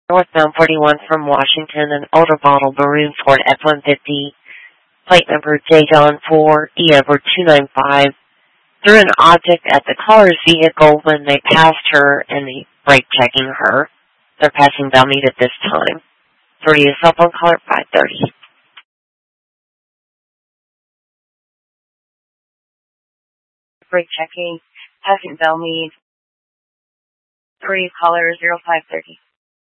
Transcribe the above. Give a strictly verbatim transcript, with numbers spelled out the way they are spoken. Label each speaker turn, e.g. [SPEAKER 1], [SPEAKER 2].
[SPEAKER 1] Northbound forty-one from Washington, an older model maroon Ford F one fifty, plate number J John four E over two nine five, threw an object at the caller's vehicle when they passed her and they brake checking her. They're passing Valmead at this time. Three is cell phone caller five thirty. Brake checking, passing Valmead. Three caller zero five thirty.